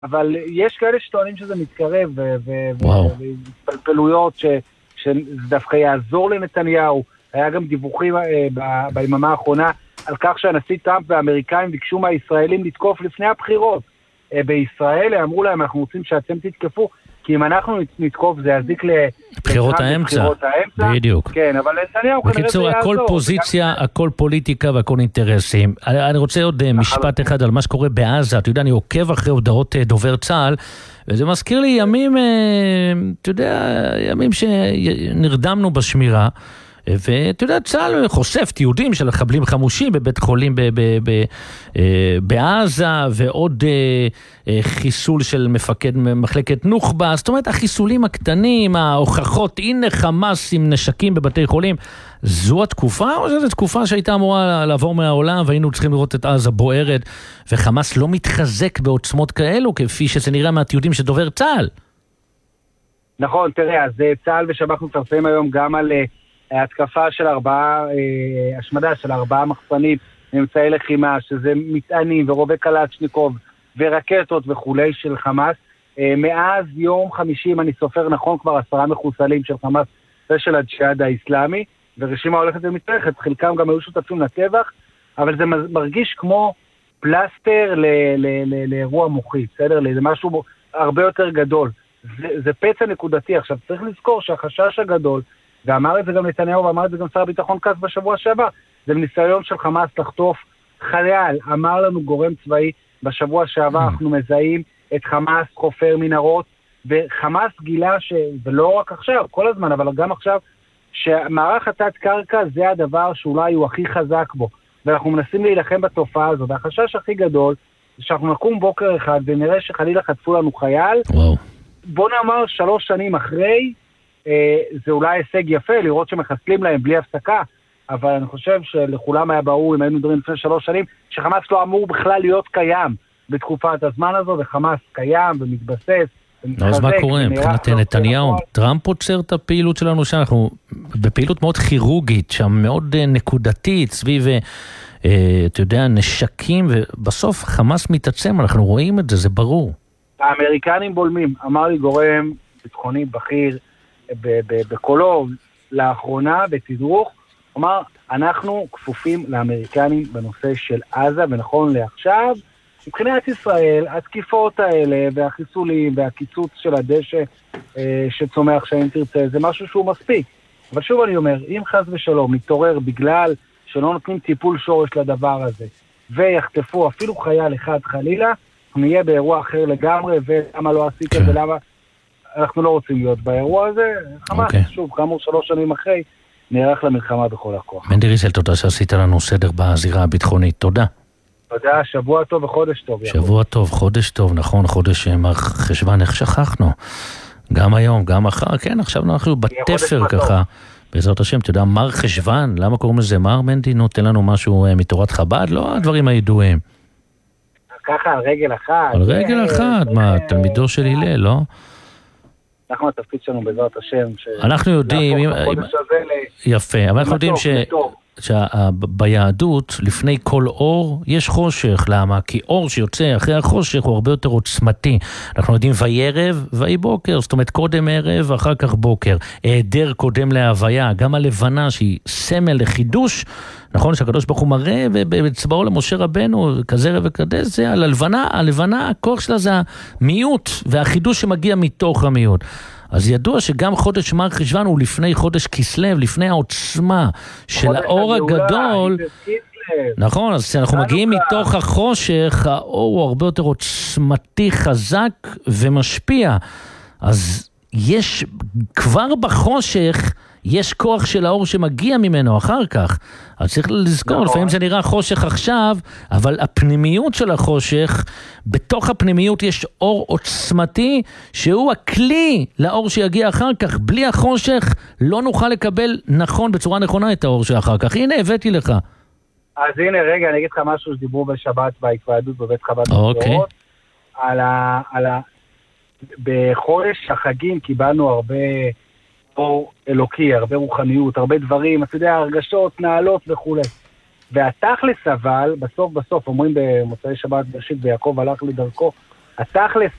אבל יש כאלה שטוענים שזה מתקרב, והתפלפלויות שזה דווקא יעזור לנתניהו. היה גם דיווחים ביממה האחרונה על כך שהנשיא טראמפ והאמריקאים ביקשו מהישראלים לתקוף לפני הבחירות. בישראל אמרו להם, אנחנו רוצים שאתם תתקפו, כי אם אנחנו נתקוף זה יזיק לבחירות האמצע. בדיוק. כן, אבל נתניהו כנראה זה יעזור. בקיצור, הכל פוזיציה, הכל פוליטיקה והכל אינטרסים. אני רוצה עוד משפט אחד על מה שקורה בעזה. אתה יודע, אני עוקב אחרי הודעות דובר צה"ל, וזה מזכיר לי ימים, אתה יודע, ימים שנרדמנו בשמירה, ואתה יודע, צה"ל חושף תיעודים של מחבלים חמושים בבית חולים בעזה, ועוד חיסול של מפקד מחלקת נוח'בה. זאת אומרת, החיסולים הקטנים, ההוכחות, הנה חמאס עם נשקים בבתי חולים. זו התקופה, או שזו תקופה שהייתה אמורה לעבור מהעולם, והיינו צריכים לראות את עזה בוערת, וחמאס לא מתחזק בעוצמות כאלו, כפי שזה נראה מהתיעודים שדובר צה"ל? נכון, תראה, אז צה"ל ושב"כ מפרסמים היום גם על התקפה של השמדה של 4 מחסנים, אמצעי לחימה, שזה מטענים ורובי קלצ'ניקוב ורקטות וכולי של חמאס. מאז יום חמישי, אם אני סופר נכון, כבר 10 מחוסלים של חמאס ושל הג'יהאד האסלאמי, ורשימה הולכת ומתארכת, חלקם גם היו שותפים לטבח, אבל זה מרגיש כמו פלסטר לאירוע מוחי, בסדר? זה משהו הרבה יותר גדול. זה פצע נקודתי. עכשיו צריך לזכור שהחשש הגדול, ואמר את זה גם נתניהו, ואמר את זה גם שר הביטחון כץ בשבוע שעבר, זה ניסיון של חמאס לחטוף חייל. אמר לנו גורם צבאי בשבוע שעבר, אנחנו מזהים את חמאס חופר מנהרות, וחמאס גילה ולא רק עכשיו, כל הזמן, אבל גם עכשיו, שמערך התת קרקע זה הדבר שאולי הוא הכי חזק בו, ואנחנו מנסים להילחם בתופעה הזאת, והחשש הכי גדול, זה שאנחנו נקום בוקר אחד, ונראה שחלילה חטפו לנו חייל, בוא נאמר 3 שנים אחרי, זה אולי הישג יפה, לראות שמחסלים להם בלי הפסקה, אבל אני חושב שלכולם היה ברור, אם היינו מדברים לפני 3 שנים, שחמאס לא אמור בכלל להיות קיים בתקופת הזמן הזו, וחמאס קיים ומתבסס, אז מה קורה? מבחינת נתניהו, טראמפ עוצר את הפעילות שלנו שם, אנחנו בפעילות מאוד כירורגית, שם מאוד נקודתית, סביב, אתה יודע, נשקים, ובסוף חמאס מתעצם, אנחנו רואים את זה, זה ברור. האמריקנים בולמים, אמר לי גורם ביטחוני בכיר, בקולו לאחרונה, בתדרוך, אמר, אנחנו כפופים לאמריקנים בנושא של עזה, ונכון לעכשיו, מבחינת ישראל, התקיפות האלה, והחיסולים, והקיצוץ של הדשא שצומח שאין תרצה, זה משהו שהוא מספיק. אבל שוב אני אומר, אם חס ושלום מתעורר בגלל שלא נותנים טיפול שורש לדבר הזה, ויחטפו אפילו חייל אחד חלילה, אנחנו נהיה באירוע אחר לגמרי, ולמה לא עשית את זה, למה אנחנו לא רוצים להיות באירוע הזה. חמאס, שוב, כאמור 3 שנים אחרי, נערך למלחמה בכל הכוח. מנדי ריזל, תודה שעשית לנו סדר בזירה הביטחונית. תודה. תודה, שבוע טוב וחודש טוב. שבוע טוב, חודש טוב, נכון, חודש מר חשבן, איך שכחנו? גם היום, גם מחר, כן, עכשיו אנחנו בתפר ככה, בעזרת השם, אתה יודע, מר חשבן, למה קוראים לזה מר מנדי? נותן לנו משהו מתורת חב"ד? לא הדברים הידועים. ככה, על רגל אחת. על רגל אחת, מה, תלמידו של הלל, לא? אנחנו התפקיד שלנו בעזרת השם. אנחנו יודעים, יפה, אבל אנחנו יודעים שביהדות, לפני כל אור, יש חושך. למה? כי אור שיוצא אחרי החושך הוא הרבה יותר עוצמתי. אנחנו יודעים וירב, ויהי בוקר, זאת אומרת קודם ערב, אחר כך בוקר. העדר קודם להוויה, גם הלבנה שהיא סמל לחידוש, נכון שהקדוש ברוך הוא מראה בצבאו למשה רבנו, כזה רב וקדש, זה על הלבנה, הכוח שלה זה המיעוט, והחידוש שמגיע מתוך המיעוט. אז ידוע שגם חודש מר חשוון הוא לפני חודש כסלו, לפני העוצמה של האור הגדול. נכון, אז אנחנו מגיעים מתוך החושך, האור הוא הרבה יותר עוצמתי, חזק ומשפיע. אז יש כבר בחושך, יש כוח של האור שמגיע ממנו אחר כך. אז צריך לזכור, לפעמים זה נראה חושך עכשיו, אבל הפנימיות של החושך, בתוך הפנימיות יש אור עוצמתי, שהוא הכלי לאור שיגיע אחר כך. בלי החושך לא נוכל לקבל נכון, בצורה נכונה את האור שאחר כך. הנה, הבאתי לך. אז הנה, רגע, אני אגיד לך משהו שדיברו בשבת בהתוועדות בבית חב"ד בשדרות. בחודש החגים קיבלנו הרבה אור אלוקי, הרבה רוחניות, הרבה דברים, אתה יודע, הרגשות, נעלות וכו'. והתכלס אבל, בסוף, אומרים במוצאי שבת בראשית, ויעקב הלך לדרכו, התכלס